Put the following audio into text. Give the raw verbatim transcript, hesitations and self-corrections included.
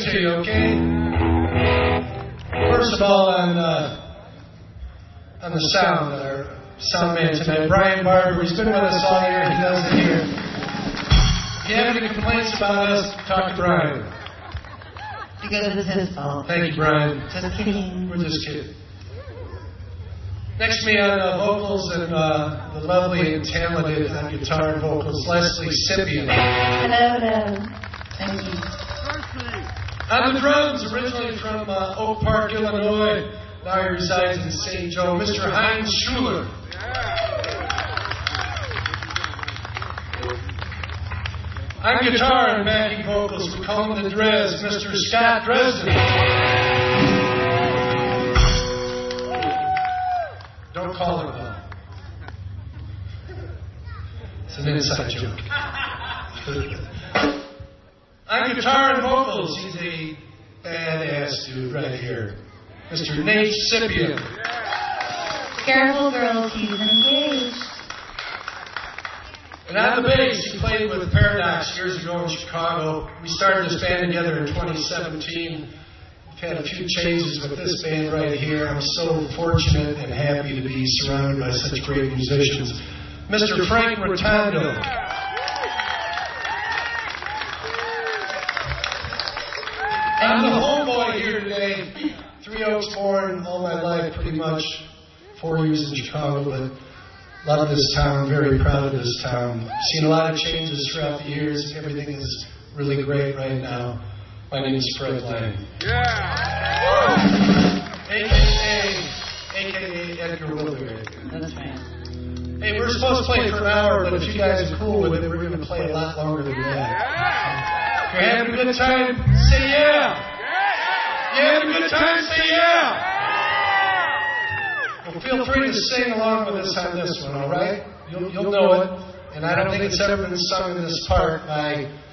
to you, okay? First of all, on, uh, on the sound, our sound man tonight, Brian Barber. He's been with us all year. He does it here. If you have any complaints about us, talk to Brian. Because it's his fault. Thank you, Brian. Just kidding. We're just kidding. Next to me on uh, vocals and uh, the lovely and talented on guitar and vocals, Leslie Sipian. Hello, hello. Thank you. On the drums, originally from uh, Oak Park, Illinois, now he resides in Saint Joe, Mister Heinz Schuler. On guitar and backing vocals, we call him the Drez, Mister Scott Dresden. Don't call her that. It's an inside joke. On guitar and vocals, he's a badass dude right here. Mister Nate Sipian. Careful, girls, he's engaged. And on the bass, he played with Paradox years ago in Chicago. We started this band together in twenty seventeen. We've had a few changes with this band right here. I'm so fortunate and happy to be surrounded by such great musicians. Mister Frank Rotondo. I'm the homeboy here today. Three Oaks born all my life, pretty much. Four years in Chicago, but love this town, very proud of this town. Seen a lot of changes throughout the years. Everything is really great right now. My name is Fred Lang. Yeah! A K A, A K A Edgar Wilder. That's right. Hey, we're supposed to play for an hour, but if you guys are cool with it, we're going to play a lot longer than that. If you're having a good time, say yeah! You having a good time, say yeah! Well, feel free to sing along with us on this one, all right? You'll, you'll know it. And I don't think it's ever been sung in this part by